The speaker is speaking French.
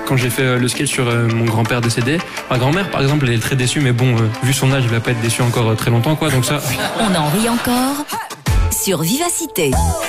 quand j'ai fait le sketch sur mon grand-père décédé. Ma grand-mère, par exemple, elle est très déçue, mais bon, vu son âge, elle va pas être déçue encore très longtemps, quoi. Donc ça. On en rit encore sur Vivacité.